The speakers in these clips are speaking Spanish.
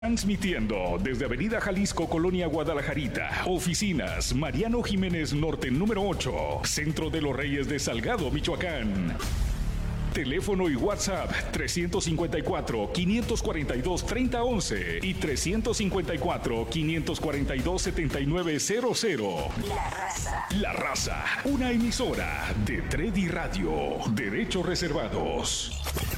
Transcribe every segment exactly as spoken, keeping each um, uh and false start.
Transmitiendo desde Avenida Jalisco, Colonia Guadalajarita. Oficinas Mariano Jiménez Norte número ocho, Centro de los Reyes de Salgado, Michoacán. Teléfono y WhatsApp trescientos cincuenta y cuatro, quinientos cuarenta y dos, treinta once y trescientos cincuenta y cuatro, quinientos cuarenta y dos, setenta y nueve cero cero. La Raza. La Raza, una emisora de Tredi Radio. Derechos reservados.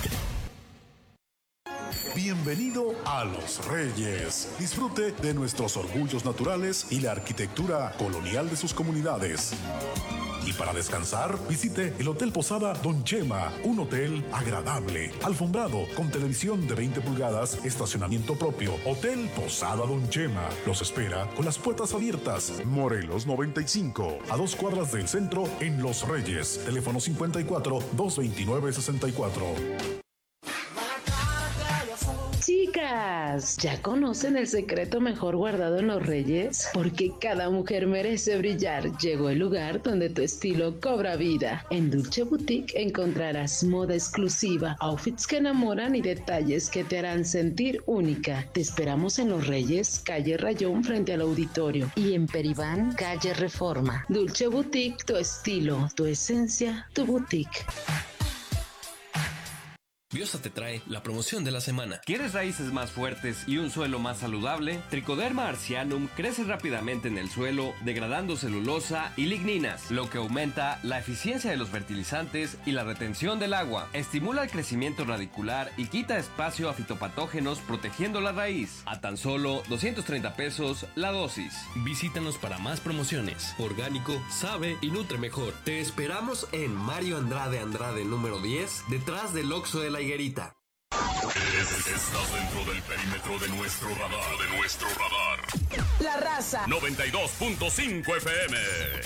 Bienvenido a Los Reyes. Disfrute de nuestros orgullos naturales y la arquitectura colonial de sus comunidades. Y para descansar, visite el Hotel Posada Don Chema, un hotel agradable, alfombrado, con televisión de veinte pulgadas, estacionamiento propio. Hotel Posada Don Chema los espera con las puertas abiertas. Morelos noventa y cinco, a dos cuadras del centro en Los Reyes. Teléfono cincuenta y cuatro, doscientos veintinueve, sesenta y cuatro. Chicas, ¿ya conocen el secreto mejor guardado en Los Reyes? Porque cada mujer merece brillar. Llegó el lugar donde tu estilo cobra vida. En Dulce Boutique encontrarás moda exclusiva, outfits que enamoran y detalles que te harán sentir única. Te esperamos en Los Reyes, calle Rayón frente al auditorio, y en Peribán, calle Reforma. Dulce Boutique, tu estilo, tu esencia, tu boutique. Biosa te trae la promoción de la semana. ¿Quieres raíces más fuertes y un suelo más saludable? Trichoderma arcianum crece rápidamente en el suelo, degradando celulosa y ligninas, lo que aumenta la eficiencia de los fertilizantes y la retención del agua. Estimula el crecimiento radicular y quita espacio a fitopatógenos, protegiendo la raíz. A tan solo doscientos treinta pesos la dosis. Visítanos para más promociones. Orgánico, sabe y nutre mejor. Te esperamos en Mario Andrade Andrade número diez, detrás del Oxxo de la Higuerita. Estás dentro del perímetro de nuestro radar, de nuestro radar. La Raza. noventa y dos punto cinco F M.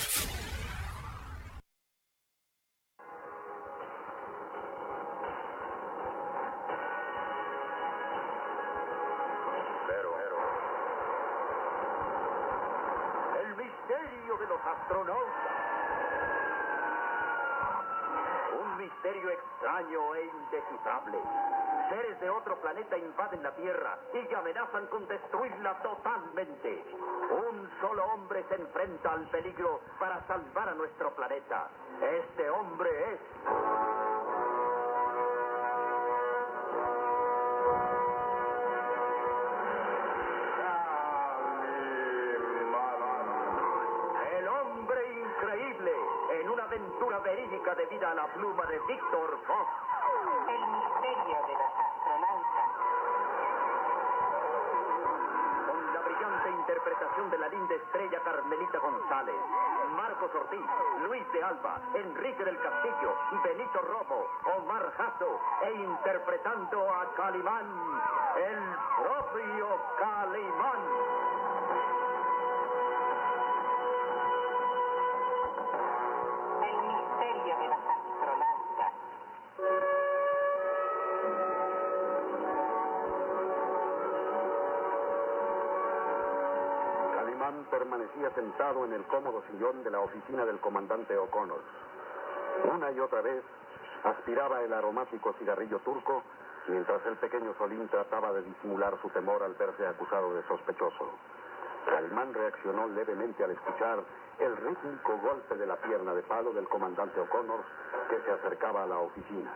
El misterio de los astronautas. Un misterio extraño e indescifrable. Seres de otro planeta invaden la Tierra y amenazan con destruirla totalmente. Un solo hombre se enfrenta al peligro para salvar a nuestro planeta. Este hombre es... el hombre increíble, en una aventura verídica debida a la pluma de Víctor Fox. El misterio de los astronautas. Con la brillante interpretación de la linda estrella Carmelita González, Marcos Ortiz, Luis de Alba, Enrique del Castillo, Benito Romo, Omar Jasso, e interpretando a Calimán, el propio Calimán. Permanecía sentado en el cómodo sillón de la oficina del comandante O'Connor. Una y otra vez aspiraba el aromático cigarrillo turco, mientras el pequeño Solín trataba de disimular su temor al verse acusado de sospechoso. Calimán reaccionó levemente al escuchar el rítmico golpe de la pierna de palo del comandante O'Connor, que se acercaba a la oficina.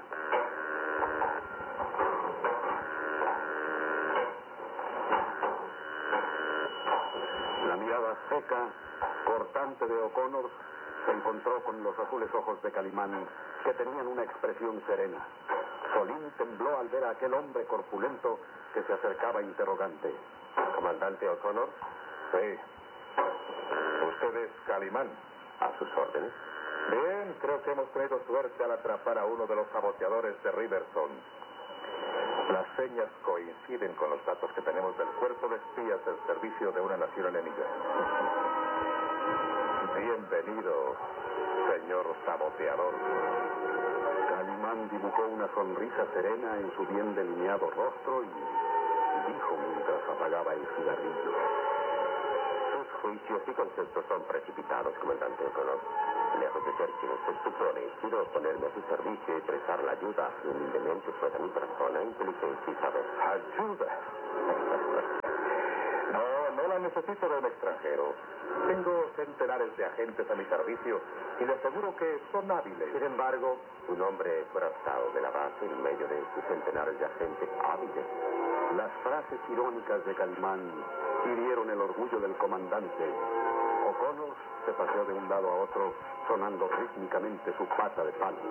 La mirada seca, cortante de O'Connor se encontró con los azules ojos de Calimán, que tenían una expresión serena. Solín tembló al ver a aquel hombre corpulento que se acercaba interrogante. ¿Comandante O'Connor? Sí. ¿Usted es Calimán? A sus órdenes. Bien, creo que hemos tenido suerte al atrapar a uno de los saboteadores de Riverstone. Las señas coinciden con los datos que tenemos del cuerpo de espías del servicio de una nación enemiga. Bienvenido, señor saboteador. Calimán dibujó una sonrisa serena en su bien delineado rostro y dijo mientras apagaba el cigarrillo: sus juicios y conceptos son precipitados, comandante O'Connor. Lejos de ser quien usted supone, quiero ponerme a su servicio y prestar la ayuda humildemente pues a mi persona, inteligencia y saber. ¿Ayuda? No, no la necesito de un extranjero. Tengo centenares de agentes a mi servicio y le aseguro que son hábiles. Sin embargo, un hombre forzado de la base en medio de sus centenares de agentes hábiles. Las frases irónicas de Calimán hirieron el orgullo del comandante. O'Connor se paseó de un lado a otro, sonando rítmicamente su pata de palo.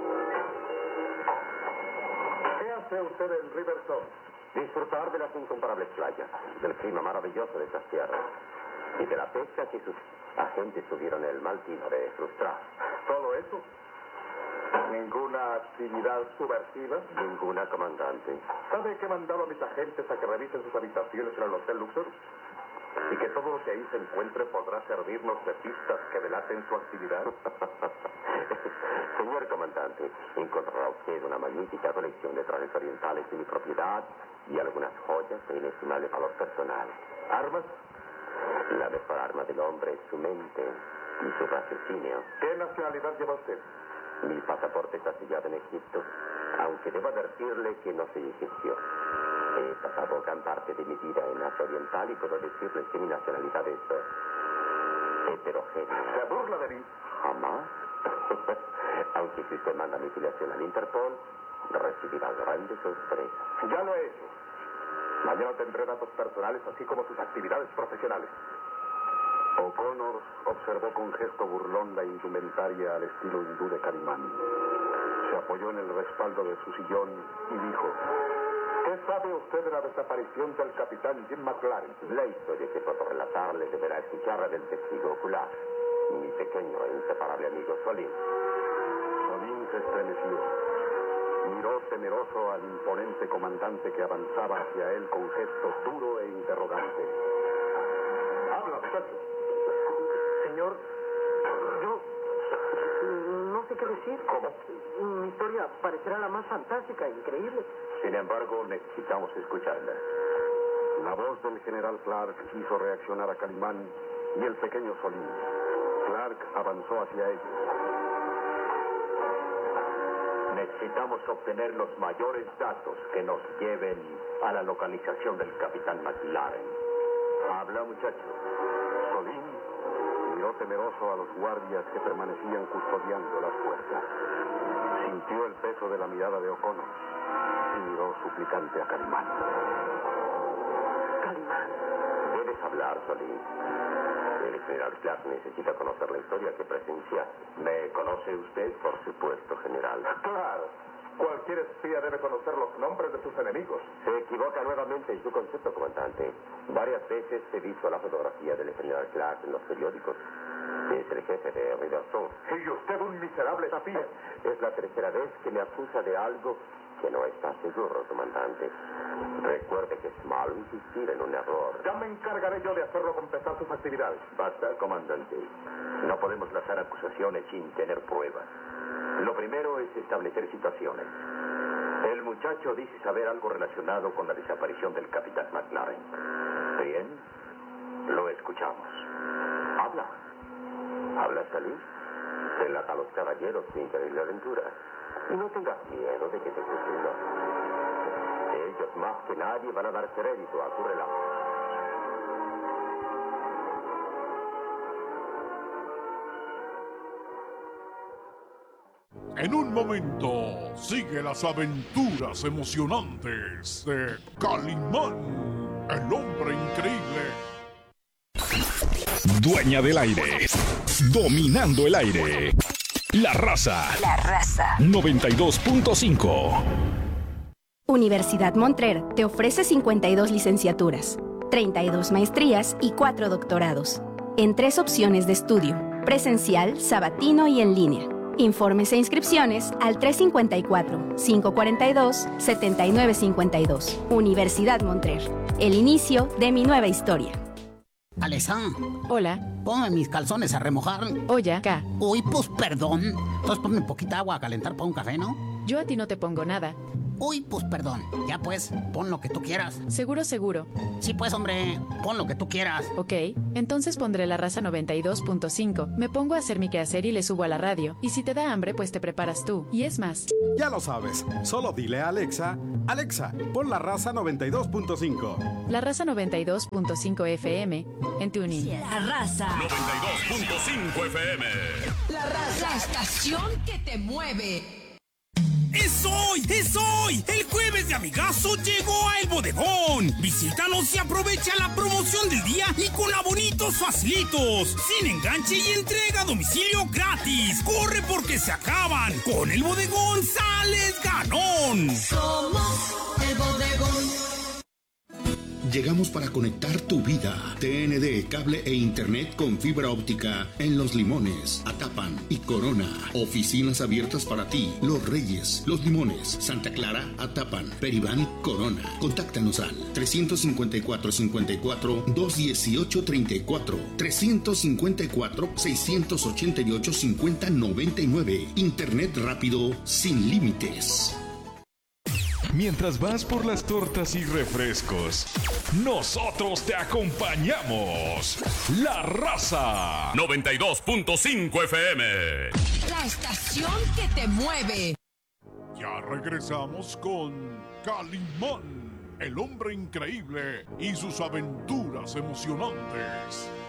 ¿Qué hace usted en Riverstone? Disfrutar de las incomparables playas, del clima maravilloso de estas tierras y de la pesca que sus agentes tuvieron el mal tino de frustrar. ¿Solo eso? ¿Ninguna actividad subversiva? Ninguna, comandante. ¿Sabe que he mandado a mis agentes a que revisen sus habitaciones en el Hotel Luxor? Y que todo lo que ahí se encuentre podrá servirnos de pistas que delaten su actividad. Señor comandante, encontrará usted una magnífica colección de trajes orientales de mi propiedad y algunas joyas de inestimable valor personal. ¿Armas? La mejor arma del hombre es su mente y su raciocinio. ¿Qué nacionalidad lleva usted? Mi pasaporte está sellado en Egipto, aunque debo advertirle que no soy egipcio. He pasado gran parte de mi vida en Asia Oriental y puedo decirles que mi nacionalidad es uh, heterogénea. ¿Se burla de mí? Jamás. Aunque si usted manda mi filiación al Interpol, recibirá grandes sorpresas. Ya lo he hecho. Mañana tendré datos personales, así como sus actividades profesionales. O'Connor observó con gesto burlón la indumentaria al estilo hindú de Calimán. Se apoyó en el respaldo de su sillón y dijo: ¿qué sabe usted de la desaparición del capitán Jim McLaren? La historia que puedo relatarle deberá escucharla del testigo ocular, mi pequeño e inseparable amigo Solín. Solín se estremeció. Miró temeroso al imponente comandante que avanzaba hacia él con gesto duro e interrogante. Habla, muchacho. Señor, yo no sé qué decir. ¿Cómo? Mi historia parecerá la más fantástica e increíble. Sin embargo, necesitamos escucharla. La voz del general Clark hizo reaccionar a Calimán y el pequeño Solín. Clark avanzó hacia ellos. Necesitamos obtener los mayores datos que nos lleven a la localización del capitán McLaren. Habla, muchacho. Solín miró temeroso a los guardias que permanecían custodiando las puertas. Sintió el peso de la mirada de O'Connor y miró suplicante a Calimán. Calimán. Debes hablar, Solín. El general Clark necesita conocer la historia que presencia. ¿Me conoce usted? Por supuesto, general. Claro. Cualquier espía debe conocer los nombres de sus enemigos. Se equivoca nuevamente en su concepto, comandante. Varias veces he visto la fotografía del general Clark en los periódicos. Es el jefe de Riverstone. Y usted un miserable espía. Es la tercera vez que me acusa de algo que no está seguro, comandante. Recuerde que es malo insistir en un error. Ya me encargaré yo de hacerlo confesar sus actividades. Basta, comandante. No podemos lanzar acusaciones sin tener pruebas. Lo primero es establecer situaciones. El muchacho dice saber algo relacionado con la desaparición del capitán McLaren. Bien, lo escuchamos. Habla. Habla, Salí. Relata a los caballeros tu increíble aventura. Y no tengas miedo de que te juzguen. Ellos más que nadie van a dar crédito a tu relato. En un momento, sigue las aventuras emocionantes de Calimán, el hombre increíble. Dueña del aire. Dominando el aire. La raza. La raza. noventa y dos punto cinco. Universidad Montrer te ofrece cincuenta y dos licenciaturas, treinta y dos maestrías y cuatro doctorados, en tres opciones de estudio, presencial, sabatino y en línea. Informes e inscripciones al tres cinco cuatro, cinco cuatro dos, siete nueve cinco dos. Universidad Montrer, el inicio de mi nueva historia. Alesa. Hola. Ponme mis calzones a remojar. Oye, acá. Uy, pues perdón. Entonces ponme poquita agua a calentar para un café, ¿no? Yo a ti no te pongo nada. Uy, pues perdón. Ya pues, pon lo que tú quieras. Seguro, seguro. Sí, pues, hombre, pon lo que tú quieras. Ok, entonces pondré La Raza noventa y dos punto cinco. Me pongo a hacer mi quehacer y le subo a la radio. Y si te da hambre, pues te preparas tú. Y es más. Ya lo sabes. Solo dile a Alexa, Alexa, pon La Raza noventa y dos punto cinco. La Raza noventa y dos punto cinco F M en TuneIn. La Raza noventa y dos punto cinco F M. La Raza, la estación que te mueve. ¡Es hoy! ¡Es hoy! El jueves de Amigazo llegó a El Bodegón. Visítanos y aprovecha la promoción del día y con abonitos facilitos. Sin enganche y entrega a domicilio gratis. ¡Corre porque se acaban! Con El Bodegón sales ganón. Somos El Bodegón. Llegamos para conectar tu vida. T N D, cable e internet con fibra óptica en Los Limones, Atapan y Corona. Oficinas abiertas para ti. Los Reyes, Los Limones, Santa Clara, Atapan, Peribán, Corona. Contáctanos al tres cinco cuatro, cinco cuatro, dos uno ocho, tres cuatro, tres cinco cuatro, seis ocho ocho, cinco cero nueve nueve. Internet rápido sin límites. Mientras vas por las tortas y refrescos, nosotros te acompañamos. La Raza noventa y dos punto cinco F M. La estación que te mueve. Ya regresamos con Calimán, el hombre increíble y sus aventuras emocionantes.